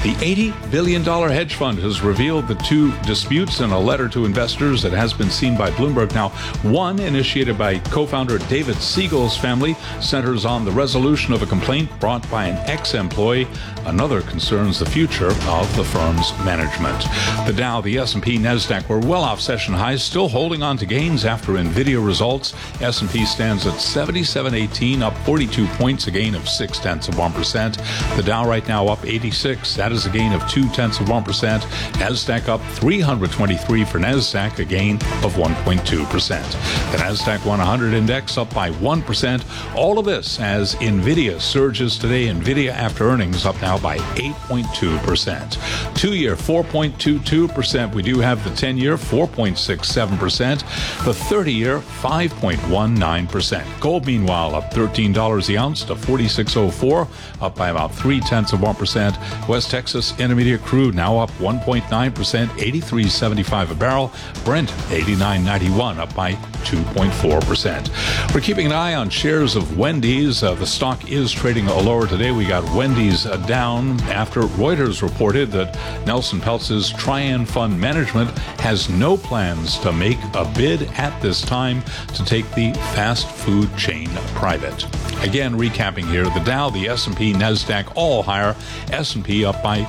The $80 billion hedge fund has revealed the two disputes in a letter to investors that has been seen by Bloomberg. Now, one, initiated by co-founder David Siegel's family, centers on the resolution of a complaint brought by an ex-employee. Another concerns the future of the firm's management. The Dow, the S&P, NASDAQ were well off session highs, still holding on to gains after NVIDIA results. S&P stands at 77.18, up 42 points, a gain of 0.6%. The Dow right now up 86. That is a gain of 0.2%. NASDAQ up 323 for NASDAQ, a gain of 1.2%. The NASDAQ 100 index up by 1%. All of this as NVIDIA surges today. NVIDIA after earnings up now by 8.2%. 2-year 4.22%. We do have the 10-year 4.67%. The 30-year 5.19%. Gold meanwhile up $13 the ounce to $46.04, up by about 0.3%. West Texas Intermediate crude now up 1.9%, $83.75 a barrel. Brent $89.91, up by 2.4%. We're keeping an eye on shares of Wendy's. The stock is trading lower today. We got Wendy's down after Reuters reported that Nelson Peltz's Trian Fund Management has no plans to make a bid at this time to take the fast food chain private. Again, recapping here, the Dow, the S&P, NASDAQ all higher. S&P up by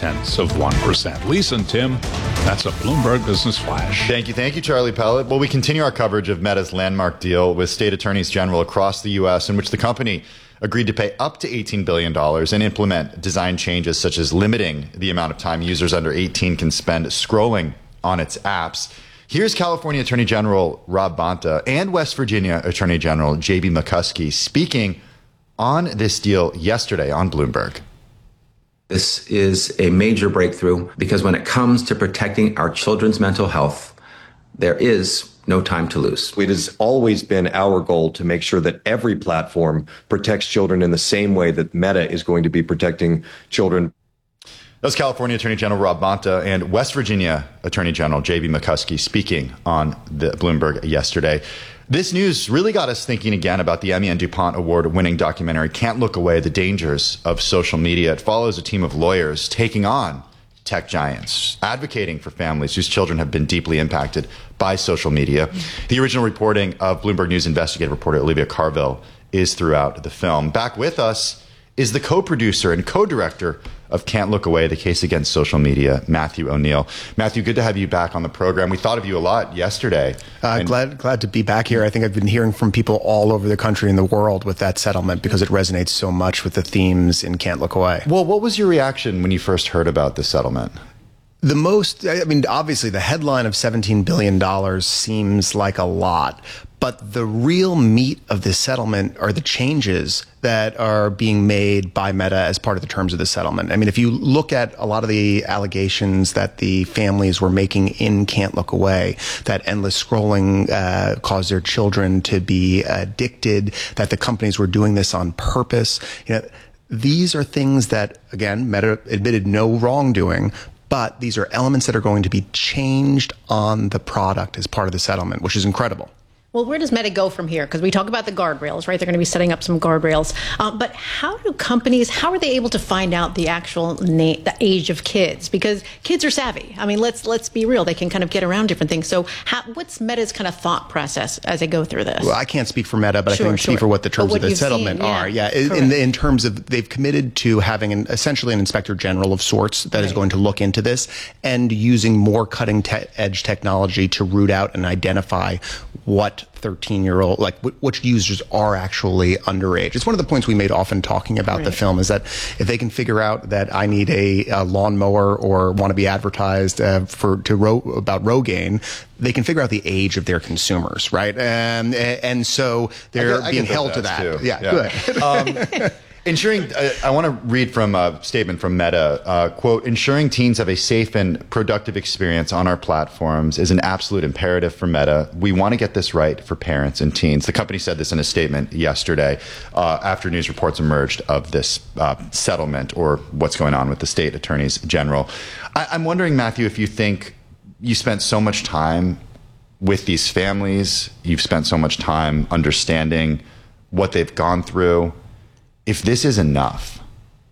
0.5%. Lisa and Tim, that's a Bloomberg Business Flash. Thank you, Charlie Pellet. Well, we continue our coverage of Meta's landmark deal with state attorneys general across the U.S. in which the company agreed to pay up to $18 billion and implement design changes such as limiting the amount of time users under 18 can spend scrolling on its apps. Here's California Attorney General Rob Bonta and West Virginia Attorney General J.B. McCuskey speaking on this deal yesterday on Bloomberg. This is a major breakthrough because when it comes to protecting our children's mental health, there is no time to lose. It has always been our goal to make sure that every platform protects children in the same way that Meta is going to be protecting children. That was California Attorney General Rob Bonta and West Virginia Attorney General J.B. McCuskey speaking on the Bloomberg yesterday. This news really got us thinking again about the Emmy and DuPont award-winning documentary Can't Look Away, The Dangers of Social Media. It follows a team of lawyers taking on tech giants, advocating for families whose children have been deeply impacted by social media. The original reporting of Bloomberg News investigative reporter Olivia Carville is throughout the film. Back with us is the co-producer and co-director of Can't Look Away, the case against social media, Matthew O'Neill. Matthew, good to have you back on the program. We thought of you a lot yesterday. Glad to be back here. I think I've been hearing from people all over the country and the world with that settlement because it resonates so much with the themes in Can't Look Away. Well, what was your reaction when you first heard about the settlement? Obviously the headline of $17 billion seems like a lot, but the real meat of this settlement are the changes that are being made by Meta as part of the terms of the settlement. I mean, if you look at a lot of the allegations that the families were making in Can't Look Away, that endless scrolling caused their children to be addicted, that the companies were doing this on purpose, these are things that, again, Meta admitted no wrongdoing, but these are elements that are going to be changed on the product as part of the settlement, which is incredible. Well, where does Meta go from here? Because we talk about the guardrails, right? They're going to be setting up some guardrails. But how are they able to find out the actual the age of kids? Because kids are savvy. I mean, let's be real. They can kind of get around different things. So what's Meta's kind of thought process as they go through this? Well, I can't speak for Meta, but I can speak for what the terms of the settlement are. Yeah, in terms of they've committed to having essentially an inspector general of sorts that is going to look into this and using more cutting edge technology to root out and identify what 13-year-old, which users are actually underage. It's one of the points we made often talking about the film is that if they can figure out that I need a lawnmower or want to be advertised about Rogaine, they can figure out the age of their consumers, right? And so they're being held to that. Too. Yeah, good. Ensuring, I want to read from a statement from Meta, quote, ensuring teens have a safe and productive experience on our platforms is an absolute imperative for Meta. We want to get this right for parents and teens. The company said this in a statement yesterday after news reports emerged of this settlement or what's going on with the state attorneys general. I'm wondering, Matthew, if you think you spent so much time with these families, you've spent so much time understanding what they've gone through, if this is enough.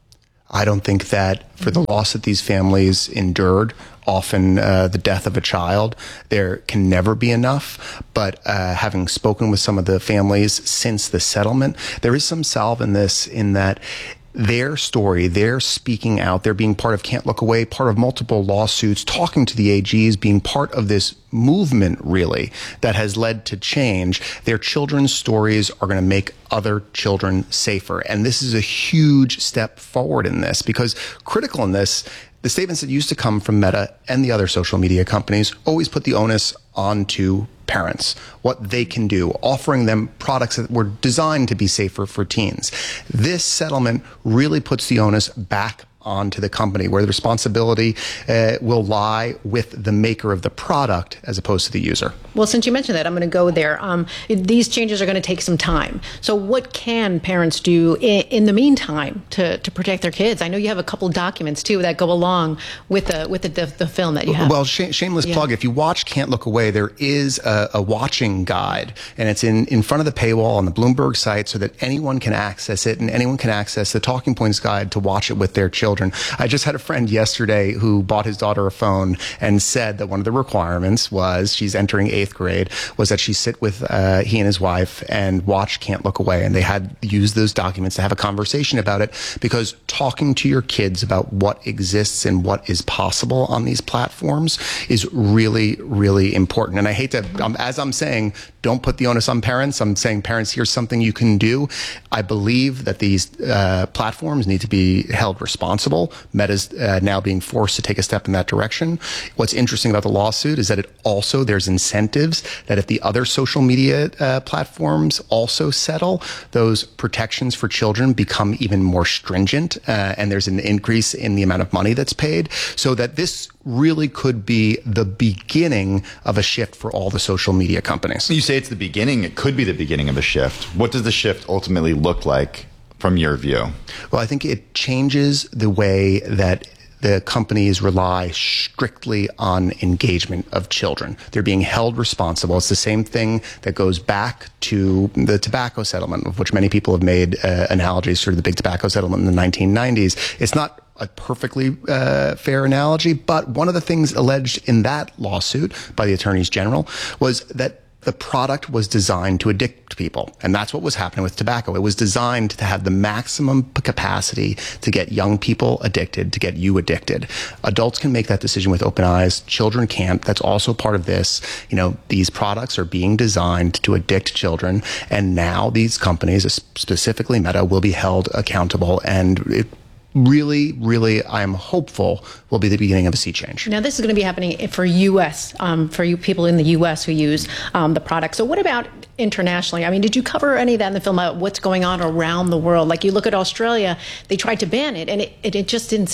I don't think that for the loss that these families endured, often the death of a child, there can never be enough. But having spoken with some of the families since the settlement, there is some salve in this, in that their story, they're speaking out, they're being part of Can't Look Away, part of multiple lawsuits, talking to the AGs, being part of this movement, really, that has led to change. Their children's stories are going to make other children safer. And this is a huge step forward in this, because critical in this, the statements that used to come from Meta and the other social media companies always put the onus onto parents, what they can do, offering them products that were designed to be safer for teens. This settlement really puts the onus back onto the company, where the responsibility will lie with the maker of the product as opposed to the user. Well, since you mentioned that, I'm going to go there. These changes are going to take some time. So what can parents do in the meantime to protect their kids? I know you have a couple documents, too, that go along with the film that you have. Well, shameless plug. If you watch Can't Look Away, there is a watching guide, and it's in front of the paywall on the Bloomberg site so that anyone can access it, and anyone can access the Talking Points guide to watch it with their children. I just had a friend yesterday who bought his daughter a phone and said that one of the requirements was, she's entering 8th grade, was that she sit with he and his wife and watch Can't Look Away. And they had used those documents to have a conversation about it, because talking to your kids about what exists and what is possible on these platforms is really, really important. And I hate to, as I'm saying, don't put the onus on parents. I'm saying, parents, here's something you can do. I believe that these platforms need to be held responsible. Meta's now being forced to take a step in that direction. What's interesting about the lawsuit is that there's incentives that if the other social media platforms also settle, those protections for children become even more stringent, and there's an increase in the amount of money that's paid, so that this really could be the beginning of a shift for all the social media companies. You say it's the beginning. It could be the beginning of a shift. What does the shift ultimately look like from your view? Well, I think it changes the way that the companies rely strictly on engagement of children. They're being held responsible. It's the same thing that goes back to the tobacco settlement, of which many people have made analogies to the big tobacco settlement in the 1990s. It's not a perfectly fair analogy, but one of the things alleged in that lawsuit by the attorneys general was that the product was designed to addict people. And that's what was happening with tobacco. It was designed to have the maximum capacity to get young people addicted, to get you addicted. Adults can make that decision with open eyes. Children can't. That's also part of this. These products are being designed to addict children. And now these companies, specifically Meta, will be held accountable. And it really, really, I'm hopeful will be the beginning of a sea change. Now, this is going to be happening for U.S., for you people in the U.S. who use the product. So what about internationally? I mean, did you cover any of that in the film about what's going on around the world? Like, you look at Australia, they tried to ban it, and it just doesn't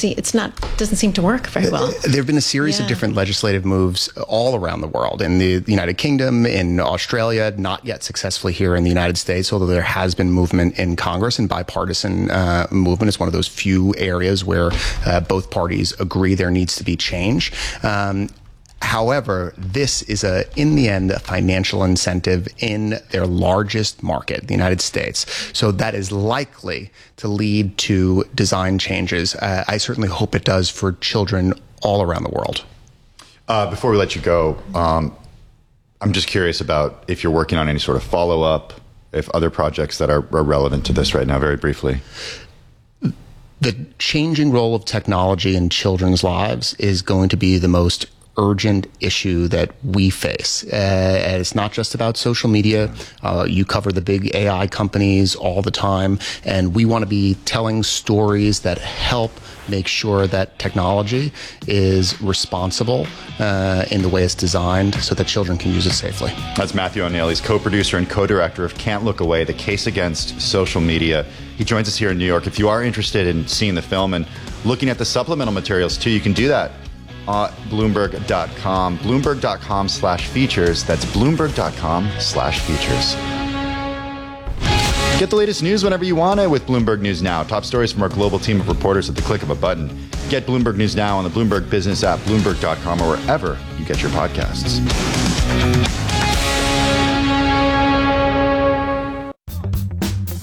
seem to work very well. There have been a series of different legislative moves all around the world. In the United Kingdom, in Australia, not yet successfully here in the United States, although there has been movement in Congress and bipartisan movement. It's one of those few areas where both parties agree there needs to be change. However, this is in the end, a financial incentive in their largest market, the United States. So that is likely to lead to design changes. I certainly hope it does for children all around the world. Before we let you go, I'm just curious about if you're working on any sort of follow-up, if other projects that are relevant to this right now, very briefly. The changing role of technology in children's lives is going to be the most urgent issue that we face. And it's not just about social media. You cover the big AI companies all the time, and we want to be telling stories that help make sure that technology is responsible in the way it's designed so that children can use it safely. That's Matthew O'Neill. He's co-producer and co-director of Can't Look Away, the case against social media. He joins us here in New York. If you are interested in seeing the film and looking at the supplemental materials too, you can do that at Bloomberg.com. Bloomberg.com/features. That's Bloomberg.com/features. Get the latest news whenever you want it with Bloomberg News Now. Top stories from our global team of reporters at the click of a button. Get Bloomberg News Now on the Bloomberg Business app, Bloomberg.com, or wherever you get your podcasts.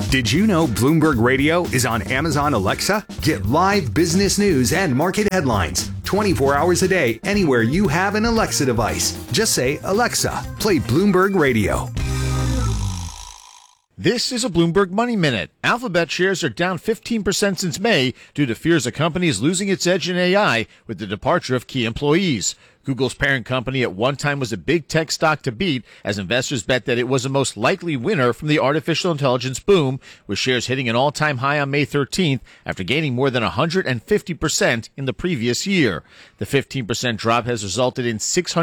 Did you know Bloomberg Radio is on Amazon Alexa? Get live business news and market headlines 24 hours a day anywhere you have an Alexa device. Just say, Alexa, play Bloomberg Radio. This is a Bloomberg Money Minute. Alphabet shares are down 15% since May due to fears the company is losing its edge in AI with the departure of key employees. Google's parent company at one time was a big tech stock to beat as investors bet that it was the most likely winner from the artificial intelligence boom, with shares hitting an all-time high on May 13th after gaining more than 150% in the previous year. The 15% drop has resulted in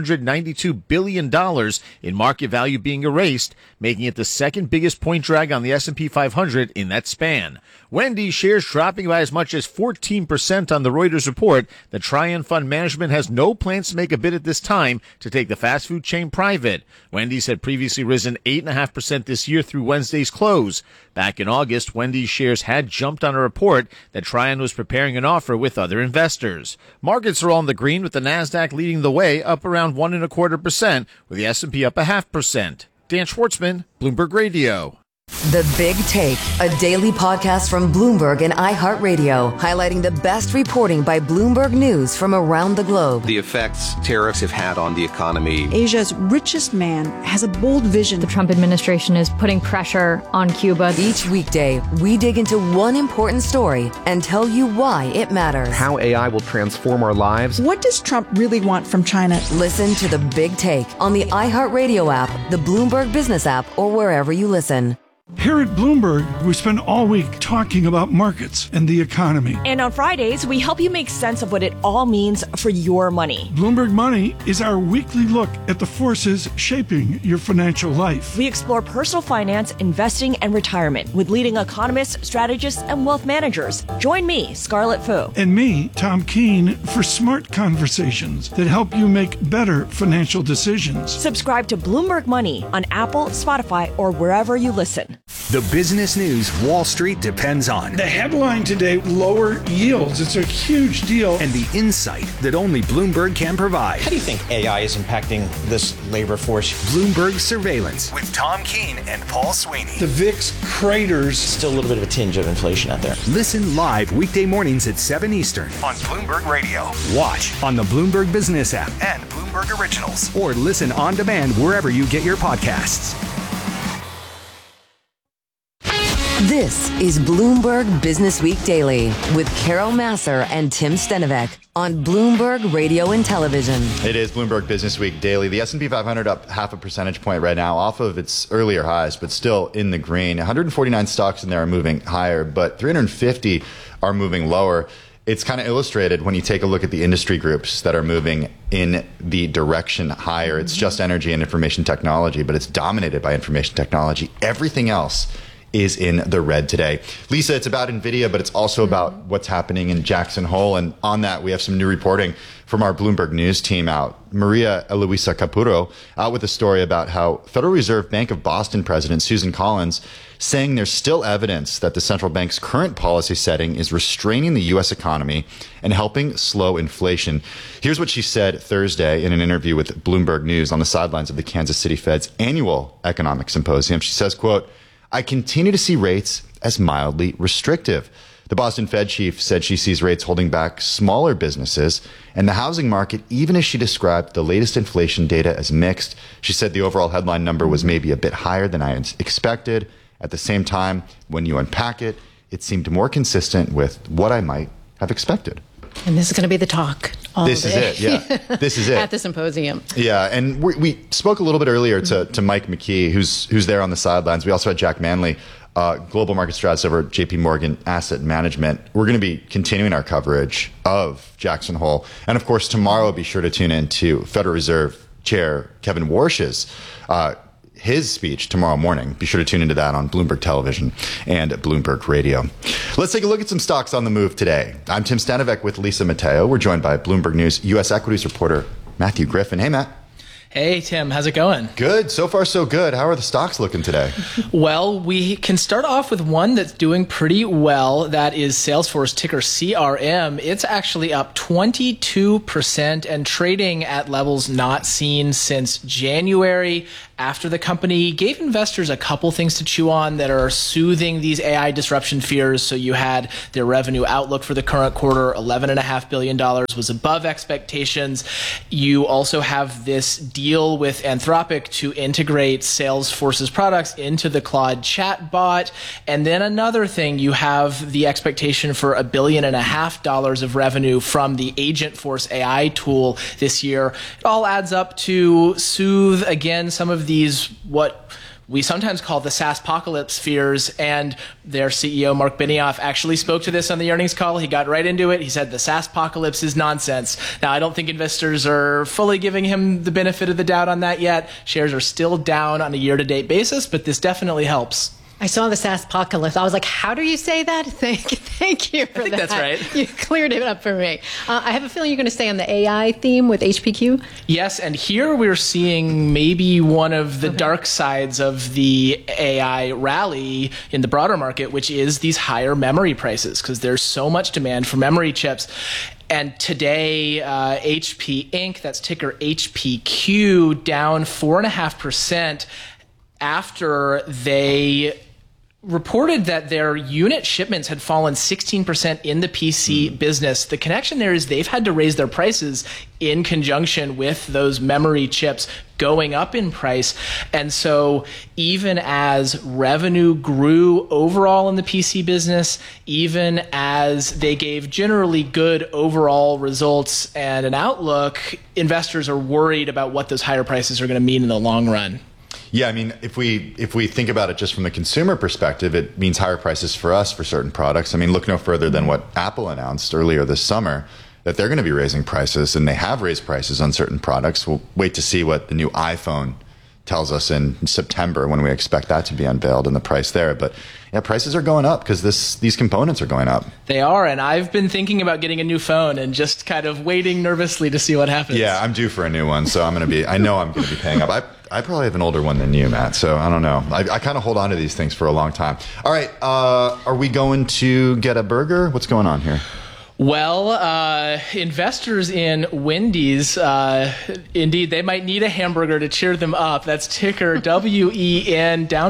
$692 billion in market value being erased, making it the second biggest point drag on the S&P 500 in that span. Wendy's shares dropping by as much as 14% on the Reuters report that Trian Fund Management has no plans to make a bid at this time to take the fast food chain private. Wendy's had previously risen 8.5% this year through Wednesday's close. Back in August, Wendy's shares had jumped on a report that Trian was preparing an offer with other investors. Markets are all in the green, with the Nasdaq leading the way, up around 1.25%, with the S&P up 0.5%. Dan Schwartzman, Bloomberg Radio. The Big Take, a daily podcast from Bloomberg and iHeartRadio, highlighting the best reporting by Bloomberg News from around the globe. The effects tariffs have had on the economy. Asia's richest man has a bold vision. The Trump administration is putting pressure on Cuba. Each weekday, we dig into one important story and tell you why it matters. How AI will transform our lives. What does Trump really want from China? Listen to The Big Take on the iHeartRadio app, the Bloomberg Business app, or wherever you listen. Here at Bloomberg, we spend all week talking about markets and the economy. And on Fridays, we help you make sense of what it all means for your money. Bloomberg Money is our weekly look at the forces shaping your financial life. We explore personal finance, investing, and retirement with leading economists, strategists, and wealth managers. Join me, Scarlett Fu. And me, Tom Keene, for smart conversations that help you make better financial decisions. Subscribe to Bloomberg Money on Apple, Spotify, or wherever you listen. The business news Wall Street depends on. The headline today, lower yields. It's a huge deal. And the insight that only Bloomberg can provide. How do you think AI is impacting this labor force? Bloomberg Surveillance with Tom Keene and Paul Sweeney. The VIX craters. Still a little bit of a tinge of inflation out there. Listen live weekday mornings at 7 Eastern on Bloomberg Radio. Watch on the Bloomberg Business app and Bloomberg Originals. Or listen on demand wherever you get your podcasts. This is Bloomberg Business Week Daily with Carol Massar and Tim Stenovec on Bloomberg Radio and Television. It is Bloomberg Business Week Daily. The S&P 500 up 0.5 percentage point right now off of its earlier highs, but still in the green. 149 stocks in there are moving higher, but 350 are moving lower. It's kind of illustrated when you take a look at the industry groups that are moving in the direction higher. It's just energy and information technology, but it's dominated by information technology. Everything else is in the red today. Lisa, it's about NVIDIA, but it's also about what's happening in Jackson Hole. And on that, we have some new reporting from our Bloomberg News team out. Maria Eloisa Capurro out with a story about how Federal Reserve Bank of Boston President Susan Collins saying there's still evidence that the central bank's current policy setting is restraining the U.S. economy and helping slow inflation. Here's what she said Thursday in an interview with Bloomberg News on the sidelines of the Kansas City Fed's annual economic symposium. She says, quote, "I continue to see rates as mildly restrictive." The Boston Fed chief said she sees rates holding back smaller businesses and the housing market, even as she described the latest inflation data as mixed. She said the overall headline number was maybe a bit higher than I expected. At the same time, when you unpack it, it seemed more consistent with what I might have expected. And this is going to be the talk all This day. is it, yeah. This is it. At the symposium. Yeah, and we spoke a little bit earlier to Mike McKee, who's there on the sidelines. We also had Jack Manley, global market strategist over at JP Morgan Asset Management. We're going to be continuing our coverage of Jackson Hole. And of course, tomorrow, be sure to tune in to Federal Reserve Chair Kevin Warsh's his speech tomorrow morning. Be sure to tune into that on Bloomberg Television and Bloomberg Radio. Let's take a look at some stocks on the move today. I'm Tim Stenovec with Lisa Mateo. We're joined by Bloomberg News U.S. equities reporter Matthew Griffin. Hey, Matt. Hey, Tim, how's it going? Good. So far, so good. How are the stocks looking today? Well, we can start off with one that's doing pretty well. That is Salesforce, ticker CRM. It's actually up 22% and trading at levels not seen since January, after the company gave investors a couple things to chew on that are soothing these AI disruption fears. So you had their revenue outlook for the current quarter, $11.5 billion, was above expectations. You also have this deal with Anthropic to integrate Salesforce's products into the Claude chatbot. And then another thing, you have the expectation for $1.5 billion of revenue from the Agentforce AI tool this year. It all adds up to soothe, again, some of these, what we sometimes call the SaaSpocalypse fears, and their CEO, Mark Benioff, actually spoke to this on the earnings call. He got right into it. He said the SaaSpocalypse is nonsense. Now, I don't think investors are fully giving him the benefit of the doubt on that yet. Shares are still down on a year-to-date basis, but this definitely helps. I saw the SaaSpocalypse. I was like, how do you say that? Thank you for that. I think that's right. You cleared it up for me. I have a feeling you're going to stay on the AI theme with HPQ. Yes, and here we're seeing maybe one of the dark sides of the AI rally in the broader market, which is these higher memory prices, because there's so much demand for memory chips. And today, HP Inc., that's ticker HPQ, down 4.5% after they reported that their unit shipments had fallen 16% in the PC business. The connection there is they've had to raise their prices in conjunction with those memory chips going up in price. And so even as revenue grew overall in the PC business, even as they gave generally good overall results and an outlook, investors are worried about what those higher prices are going to mean in the long run. Yeah, I mean, if we think about it just from the consumer perspective, it means higher prices for us for certain products. I mean, look no further than what Apple announced earlier this summer, that they're going to be raising prices, and they have raised prices on certain products. We'll wait to see what the new iPhone tells us in September, when we expect that to be unveiled and the price there. But yeah, prices are going up because these components are going up. They are, and I've been thinking about getting a new phone and just kind of waiting nervously to see what happens. Yeah, I'm due for a new one, so I know I'm going to be paying up. I probably have an older one than you, Matt, so I don't know. I kind of hold on to these things for a long time. All right, are we going to get a burger? What's going on here? Well, investors in Wendy's, indeed, they might need a hamburger to cheer them up. That's ticker WEN, down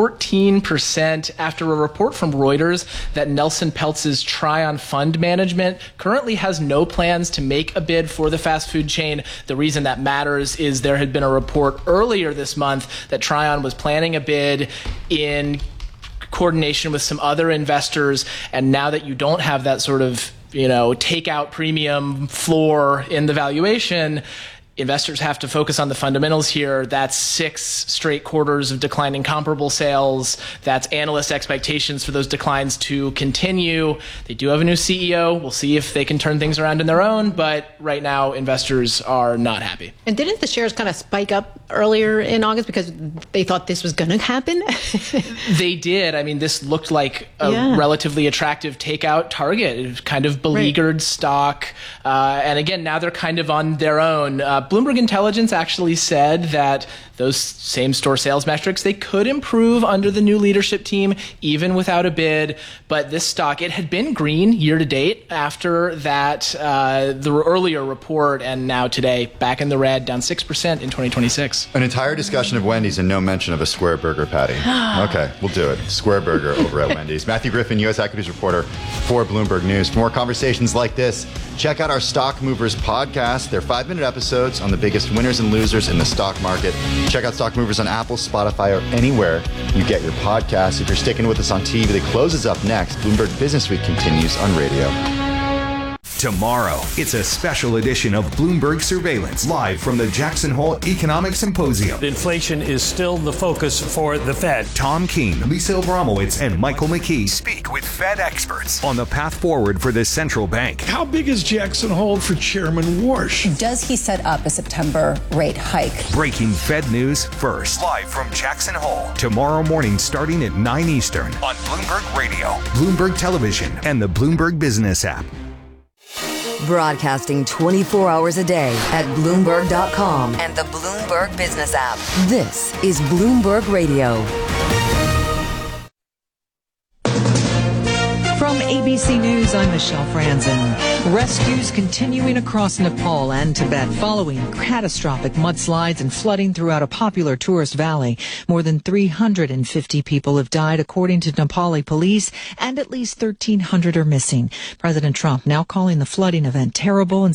14% after a report from Reuters that Nelson Peltz's Tryon Fund Management currently has no plans to make a bid for the fast food chain. The reason that matters is there had been a report earlier this month that Tryon was planning a bid in coordination with some other investors, and now that you don't have that sort of takeout premium floor in the valuation, investors have to focus on the fundamentals here. That's 6 straight quarters of declining comparable sales. That's analyst expectations for those declines to continue. They do have a new CEO. We'll see if they can turn things around in their own, but right now investors are not happy. And didn't the shares kind of spike up earlier in August because they thought this was going to happen? They did. I mean, this looked like a relatively attractive takeout target. It was kind of beleaguered stock. And again, now they're kind of on their own. Bloomberg Intelligence actually said that those same-store sales metrics, they could improve under the new leadership team, even without a bid. But this stock, it had been green year-to-date after that, the earlier report, and now today, back in the red, down 6% in 2026. An entire discussion of Wendy's and no mention of a square burger patty. Okay, we'll do it. Square burger over at Wendy's. Matthew Griffin, U.S. Equities reporter for Bloomberg News. For more conversations like this, check out our Stock Movers podcast. They're 5-minute episodes on the biggest winners and losers in the stock market. Check out Stock Movers on Apple, Spotify, or anywhere you get your podcasts. If you're sticking with us on TV, the close is up next. Bloomberg Business Week continues on radio. Tomorrow, it's a special edition of Bloomberg Surveillance, live from the Jackson Hole Economic Symposium. Inflation is still the focus for the Fed. Tom Keene, Lisa Abramowitz, and Michael McKee speak with Fed experts on the path forward for the central bank. How big is Jackson Hole for Chairman Warsh? Does he set up a September rate hike? Breaking Fed news first. Live from Jackson Hole. Tomorrow morning starting at 9 Eastern on Bloomberg Radio, Bloomberg Television, and the Bloomberg Business app. Broadcasting 24 hours a day at Bloomberg.com and the Bloomberg Business app. This is Bloomberg Radio. From ABC News, I'm Michelle Franzen. Rescues continuing across Nepal and Tibet following catastrophic mudslides and flooding throughout a popular tourist valley. More than 350 people have died, according to Nepali police, and at least 1,300 are missing. President Trump now calling the flooding event terrible and